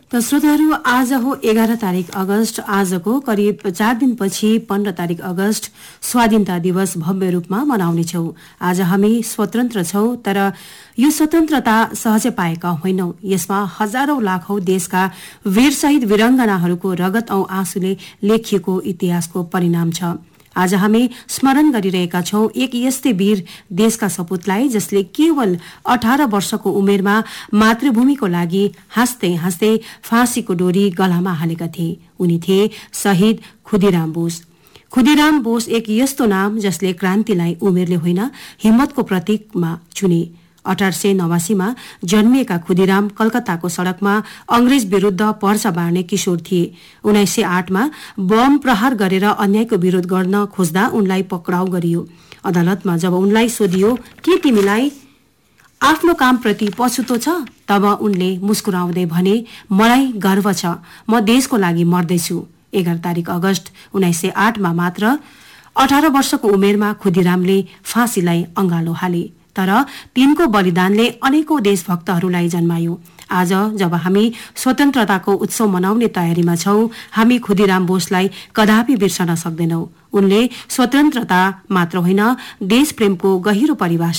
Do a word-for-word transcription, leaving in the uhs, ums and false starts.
त श्रोताहरू आज हो एघार तारिक अगस्त। आजको करिब चार दिनपछि पन्ध्र तारिक अगस्त स्वाधीनता दिवस भव्य रूपमा मनाउनेछौ। आज हामी स्वतन्त्र छौं, तर यो स्वतन्त्रता सहजै पाएका होइनौं। यसमा हजारौं लाखौं देशका वीर शहीद वीरंगनाहरूको रगत औं आँसुले लेखिएको इतिहासको परिणाम छ। आज हामी स्मरण गरिरहेका छौं एक यस्तै वीर देशका सपूतलाई जसले केवल अठार वर्षको उमेरमा मातृभूमिको लागि हाँस्दै हाँस्दै फाँसीको डोरी गलामा हालेका थिए। उनी थिए शहीद खुदीराम बोस। खुदीराम बोस एक यस्तो नाम जसले क्रान्तिलाई उमेरले होइन हिम्मतको प्रतीकमा चुने। अठार सय नवासीमा जन्मिएका खुदीराम कलकत्ताको सड़कमा अंग्रेज विरूद्ध पर्चा बाँड्ने किशोर थिए। उन्नाइस सय आठमा बम प्रहार गरेर अन्यायको विरोध गर्न खोज्दा उनलाई पक्राउ गरियो। अदालतमा जब उनलाई सोधियो के तिमीलाई आफ्नो कामप्रति पछुतो छ, तब उनले मुस्कुराउँदै भने, मलाई गर्व छ, म देशको लागि मर्दैछु। एघार तारिक अगस्त उन्नाइस सय आठमा मात्र अठार वर्षको उमेरमा खुदीरामले फाँसीलाई अंगालो हाले। तर तिनको बलिदानले अनेकौं देशभक्तहरूलाई जन्मायो। आज जब हामी स्वतन्त्रताको उत्सव मनाउने तयारीमा छौं, हामी खुदीराम बोसलाई कदापि बिर्सन सक्दैनौं। उनले स्वतन्त्रता मात्र होइन, देश प्रेमको गहिरो परिभाषा